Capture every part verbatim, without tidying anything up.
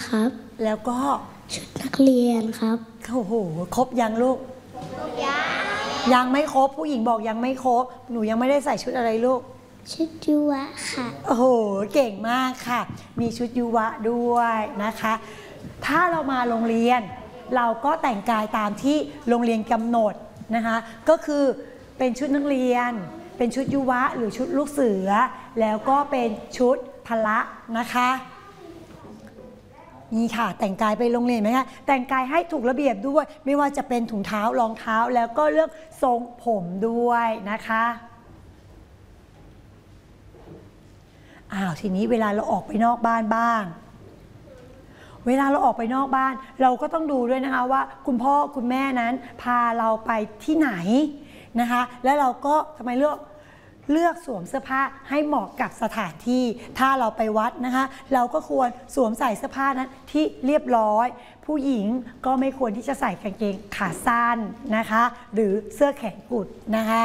ครับแล้วก็ชุดนักเรียนครับโอ้โหครบยังลูกยังยังไม่ครบผู้หญิงบอกยังไม่ครบหนูยังไม่ได้ใส่ชุดอะไรลูกชุดยุวะค่ะโอ้โหเก่งมากค่ะมีชุดยุวะด้วยนะคะถ้าเรามาโรงเรียนเราก็แต่งกายตามที่โรงเรียนกำหนดนะคะก็คือเป็นชุดนักเรียนเป็นชุดยุวะหรือชุดลูกเสือแล้วก็เป็นชุดพละนะคะนี่ค่ะแต่งกายไปโรงเรียนไหมคะแต่งกายให้ถูกระเบียบด้วยไม่ว่าจะเป็นถุงเท้ารองเท้าแล้วก็เรื่องทรงผมด้วยนะคะอ้าวทีนี้เวลาเราออกไปนอกบ้านบ้างเวลาเราออกไปนอกบ้านเราก็ต้องดูด้วยนะคะว่าคุณพ่อคุณแม่นั้นพาเราไปที่ไหนนะคะแล้วเราก็ทำไมเลือกเลือกสวมเสื้อผ้าให้เหมาะกับสถานที่ถ้าเราไปวัดนะคะเราก็ควรสวมใส่เสื้อผ้านั้นที่เรียบร้อยผู้หญิงก็ไม่ควรที่จะใส่กางเกงขาสั้นนะคะหรือเสื้อแขนกุดนะคะ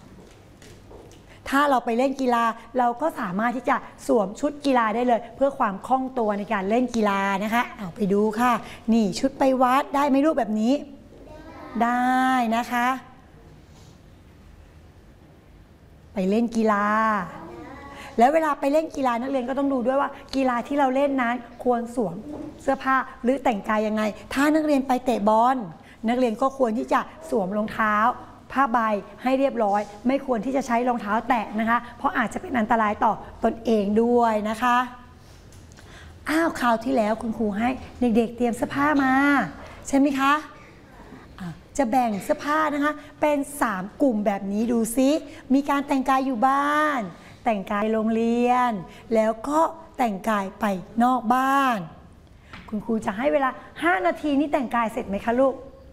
ถ้าเราไปเล่นกีฬาเราก็สามารถที่จะสวมชุดกีฬาได้เลยเพื่อความคล่องตัวในการเล่นกีฬานะคะเอาไปดูค่ะนี่ชุดไปวัดได้ไหมรูปแบบนี้ได้นะคะไปเล่นกีฬาแล้วเวลาไปเล่นกีฬานักเรียนก็ต้องดูด้วยว่ากีฬาที่เราเล่นนั้นควรสวมเสื้อผ้าหรือแต่งกายยังไงถ้านักเรียนไปเตะบอลนักเรียนก็ควรที่จะสวมรองเท้าผ้าใบให้เรียบร้อยไม่ควรที่จะใช้รองเท้าแตะนะคะเพราะอาจจะเป็นอันตรายต่อตนเองด้วยนะคะอ้าวคราวที่แล้วคุณครูให้เด็กๆเตรียมเสื้อผ้ามาใช่ไหมคะจะแบ่งเสื้อผ้านะคะเป็นสามกลุ่มแบบนี้ดูซิมีการแต่งกายอยู่บ้านแต่งกายโรงเรียนแล้วก็แต่งกายไปนอกบ้านคุณครูจะให้เวลาห้านาทีนี้แต่งกายเสร็จไหมคะลูก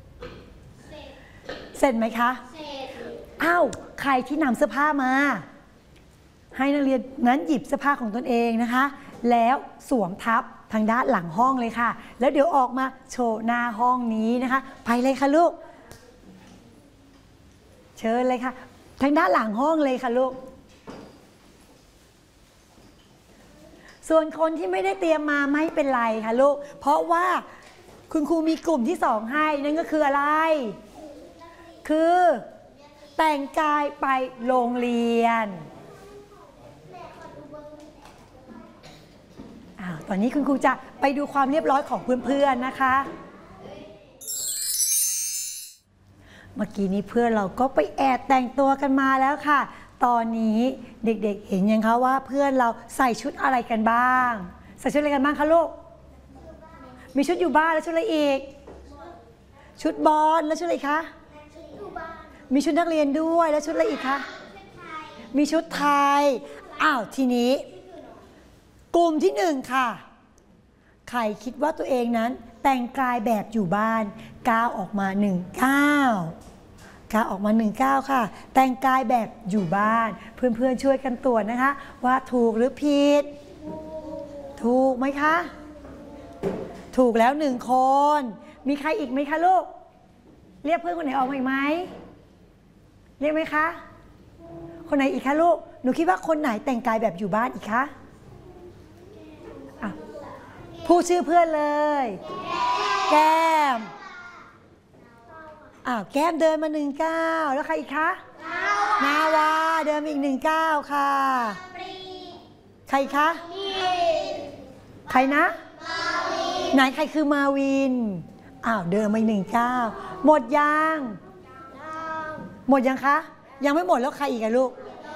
เสร็จไหมคะเสร็จอ้าวใครที่นำเสื้อผ้ามาให้นักเรียนนั้นหยิบเสื้อผ้าของตนเองนะคะแล้วสวมทับทางด้านหลังห้องเลยค่ะแล้วเดี๋ยวออกมาโชว์หน้าห้องนี้นะคะไปเลยค่ะลูกเชิญเลยค่ะทางด้านหลังห้องเลยค่ะลูกส่วนคนที่ไม่ได้เตรียมมาไม่เป็นไรค่ะลูกเพราะว่าคุณครูมีกลุ่มที่สองให้นั่นก็คืออะไรคือแต่งกายไปโรงเรียนอ้าวตอนนี้คุณครูจะไปดูความเรียบร้อยของเพื่อนๆนะคะเมื่อกี้นี้เพื่อนเราก็ไปแอบแต่งตัวกันมาแล้วค่ะตอนนี้เด็กๆเห็นยังคะว่าเพื่อนเราใส่ชุดอะไรกันบ้างใส่ชุดอะไรกันบ้างคะลูกมีชุดอยู่บ้านแล้วชุดอะไรอีกชุดบอลแล้วชุดอะไรคะมีชุดนักเรียนด้วยแล้วชุดอะไรอีกคะมีชุดไทยอ้าวทีนี้กลุ่มที่หนึ่งค่ะใครคิดว่าตัวเองนั้นแต่งกายแบบอยู่บ้านก้าวออกมาหนึ่งก้าวก้าวออกมาหนึ่งก้าวค่ะแต่งกายแบบอยู่บ้านเพื่อนๆช่วยกันตรวจนะคะว่าถูกหรือผิดถูกไหมคะถูกแล้วหนึ่งคนมีใครอีกไหมคะลูกเรียกเพื่อนคนไหนออกมาอีกไหมเรียกไหมคะคนไหนอีกคะลูกหนูคิดว่าคนไหนแต่งกายแบบอยู่บ้านอีกคะพูดชื่อเพื่อนเลยแก้มอ้าวแก้มเดินมาหนึ่งก้าวแล้วใครอีกคะนาวาเดินมาอีกหนึ่งก้าวค่ะใครคะใครนะไหนใครคือมาวินอ้าวเดินมาอีกหนึ่งก้าวหมดยังหมดยังคะยังไม่หมดแล้วใครอีกอะลูก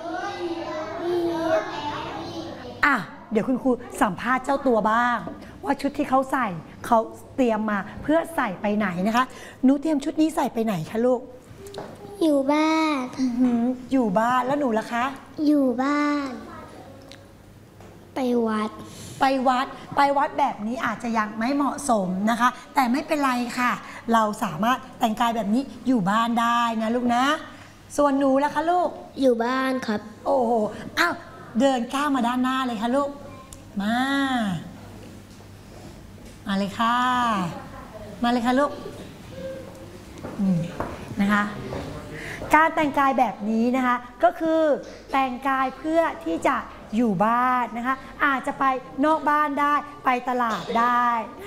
อ่ะเดี๋ยวคุณครูสัมภาษณ์เจ้าตัวบ้างว่าชุดที่เขาใส่เขาเตรียมมาเพื่อใส่ไปไหนนะคะหนูเตรียมชุดนี้ใส่ไปไหนคะลูกอยู่บ้านอยู่บ้านแล้วหนูล่ะคะอยู่บ้านไปวัดไปวัดไปวัดแบบนี้อาจจะยังไม่เหมาะสมนะคะแต่ไม่เป็นไรค่ะเราสามารถแต่งกายแบบนี้อยู่บ้านได้นะลูกนะส่วนหนูล่ะคะลูกอยู่บ้านครับโอ้โหอ้าวเดินก้าวมาด้านหน้าเลยค่ะลูกมามาเลยค่ะมาเลยค่ะลูกนะคะการแต่งกายแบบนี้นะคะก็คือแต่งกายเพื่อที่จะอยู่บ้านนะคะอาจจะไปนอกบ้านได้ไปตลาดได้